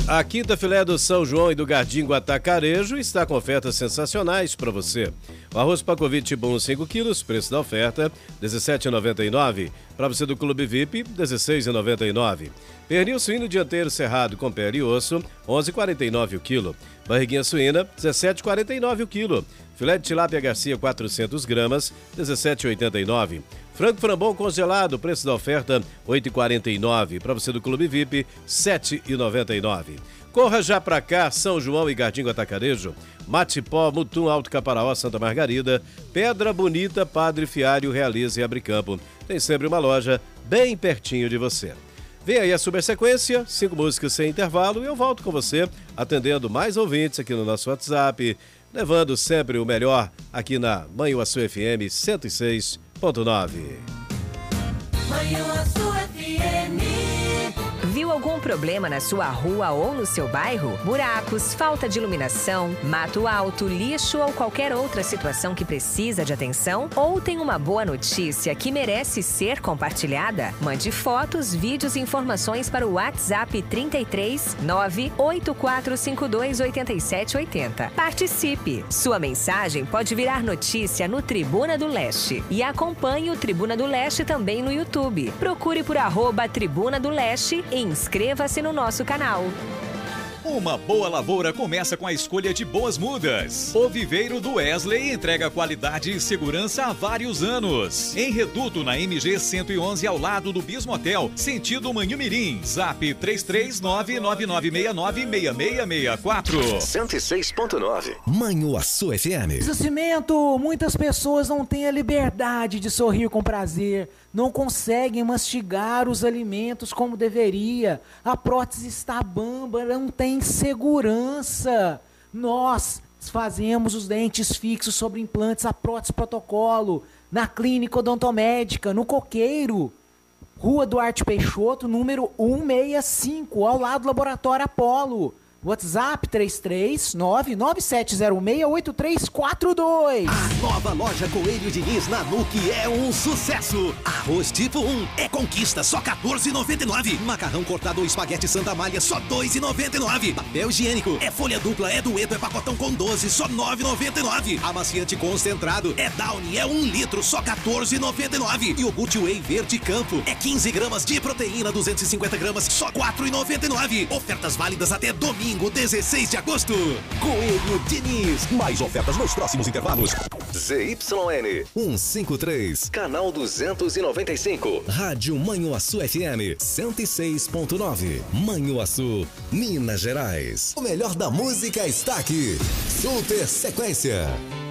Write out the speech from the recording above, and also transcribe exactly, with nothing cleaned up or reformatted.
A quinta filé do São João e do Gardingo Atacarejo está com ofertas sensacionais para você. O arroz Pacovi Tipo um cinco quilos, preço da oferta dezessete reais e noventa e nove centavos. Para você do Clube V I P, dezesseis reais e noventa e nove centavos. Pernil suíno dianteiro cerrado com pele e osso, onze reais e quarenta e nove centavos o quilo. Barriguinha suína, dezessete reais e quarenta e nove centavos o quilo. Filé de tilápia Garcia quatrocentas gramas, dezessete reais e oitenta e nove centavos. Frango frambom congelado, preço da oferta oito reais e quarenta e nove centavos. Para você do Clube V I P, sete reais e noventa e nove centavos. Corra já pra cá, São João e Gardingo Atacarejo, Matipó, Mutum, Alto Caparaó, Santa Margarida, Pedra Bonita, Padre Fiário, Realiza e Abricampo. Tem sempre uma loja bem pertinho de você. Vem aí a super sequência, cinco músicas sem intervalo, e eu volto com você, atendendo mais ouvintes aqui no nosso WhatsApp, levando sempre o melhor aqui na Manhuaçu F M cento e seis ponto nove. Manhuaçu F M. Viu algum problema na sua rua ou no seu bairro? Buracos, falta de iluminação, mato alto, lixo ou qualquer outra situação que precisa de atenção? Ou tem uma boa notícia que merece ser compartilhada? Mande fotos, vídeos e informações para o WhatsApp trinta e três, nove oito quatro cinco dois, oito sete oito zero. Participe! Sua mensagem pode virar notícia no Tribuna do Leste. E acompanhe o Tribuna do Leste também no YouTube. Procure por arroba Tribuna do Leste e inscreva-se no nosso canal. Uma boa lavoura começa com a escolha de boas mudas. O Viveiro do Wesley entrega qualidade e segurança há vários anos. Em Reduto, na M G cento e onze, ao lado do Bismotel, sentido Manhumirim. Zap três três nove, nove nove seis nove, seis seis seis quatro. cento e seis ponto nove. Manhuaçu F M. Cimento, muitas pessoas não têm a liberdade de sorrir com prazer, não conseguem mastigar os alimentos como deveria. A prótese está bamba, não tem segurança. Nós fazemos os dentes fixos sobre implantes a prótese protocolo na Clínica Odontomédica, no Coqueiro, Rua Duarte Peixoto, número cento e sessenta e cinco, ao lado do Laboratório Apolo. WhatsApp três três nove, nove sete zero seis, oito três quatro dois. A nova loja Coelho Diniz na N U C é um sucesso. Arroz tipo um é conquista, só quatorze reais e noventa e nove centavos. Macarrão cortado ou espaguete Santa Malha, só dois reais e noventa e nove centavos. Papel higiênico é folha dupla, é dueto, é pacotão com doze, só nove reais e noventa e nove centavos. Amaciante concentrado é Downy, é um litro, só quatorze reais e noventa e nove centavos. Iogurte Whey Verde Campo é quinze gramas de proteína, duzentos e cinquenta gramas, só quatro reais e noventa e nove centavos. Ofertas válidas até domingo, dezesseis de agosto. Coelho Diniz. Mais ofertas nos próximos intervalos. Z Y N cento e cinquenta e três. Canal duzentos e noventa e cinco. Rádio Manhuaçu F M cento e seis ponto nove. Manhuaçu, Minas Gerais. O melhor da música está aqui. Super Sequência.